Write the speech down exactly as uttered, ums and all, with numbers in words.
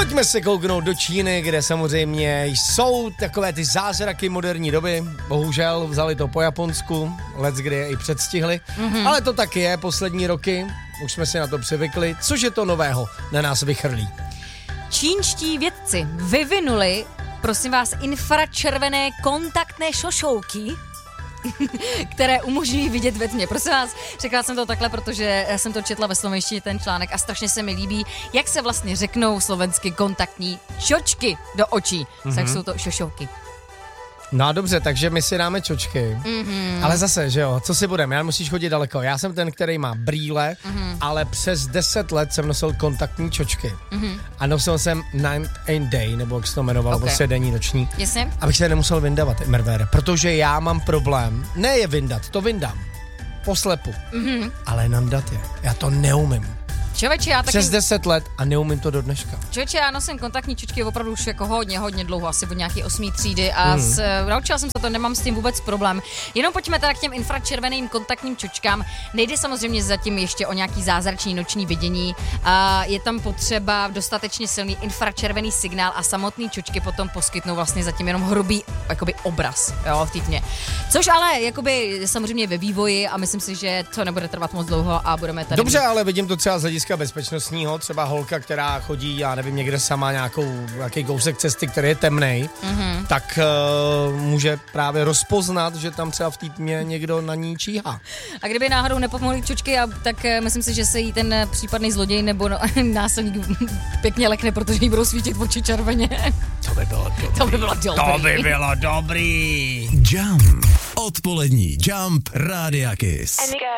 Pojďme se kouknout do Číny, kde samozřejmě jsou takové ty zázraky moderní doby. Bohužel vzali to po Japonsku, leckdy je i předstihli. Mm-hmm. Ale to taky je poslední roky, už jsme si na to přivykli. Což je to nového na nás vychrlí? Čínští vědci vyvinuli, prosím vás, infračervené kontaktné šošouky, které umožňují vidět ve tmě. Prosím vás, řekla jsem to takhle, protože já jsem to četla ve slovenštině ten článek a strašně se mi líbí, jak se vlastně řeknou slovensky kontaktní čočky do očí. Mm-hmm. Tak jsou to šošouky. No a dobře, takže my si dáme čočky. Mm-hmm. Ale zase, že jo, co si budeme, já musíš chodit daleko. Já jsem ten, který má brýle, mm-hmm. ale přes deset let jsem nosil kontaktní čočky. Mm-hmm. A nosil jsem night and day, nebo jak se to jmenovalo, okay. prostě denní, noční. Jasně. Abych se nemusel vyndavat, Mervére, protože já mám problém, ne je vyndat, to vyndám, poslepu, mm-hmm. ale nandat je, já to neumím. Čověče, já taky... Přes deset let a neumím to do dneška. Čověče, já nosím kontaktní čočky opravdu už jako hodně, hodně dlouho, asi od nějaký osmý třídy a mm. s, naučila jsem se to, nemám s tím vůbec problém. Jenom pojďme teda k těm infračerveným kontaktním čočkám. Nejde samozřejmě zatím ještě o nějaký zázračný noční vidění. A je tam potřeba dostatečně silný infračervený signál a samotný čočky potom poskytnou vlastně zatím jenom hrubý jakoby obraz, jo, v té tmě. Což ale jakoby samozřejmě ve vývoji a myslím si, že to nebude trvat moc dlouho a budeme tady... Dobře, ale vidím to třeba z hlediska bezpečnostního, třeba holka, která chodí, já nevím, někde sama nějakou, nějaký kousek cesty, který je temnej, mm-hmm. tak uh, může právě rozpoznat, že tam třeba v té tmě někdo na ní číhá. A kdyby náhodou nepomohly čočky, a, tak uh, myslím si, že se jí ten případný zloděj nebo no, násilník pěkně lekne, protože jí budou svítit oči červeně. To by bylo dobrý. To by bylo dobrý. To by bylo dobrý. Jump. Odpolední Jump Rádia Kiss.